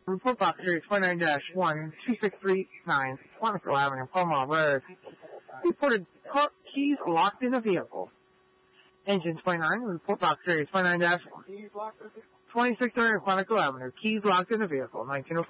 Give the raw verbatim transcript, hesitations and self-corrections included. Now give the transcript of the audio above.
Report box series twenty-nine dash one two six three nine, Quantico Avenue, Palma Road. Reported car keys locked in a vehicle. Engine twenty-nine, report box series twenty-nine dash one. twenty-six hundred Quantico Avenue, keys locked in a vehicle, nineteen oh five.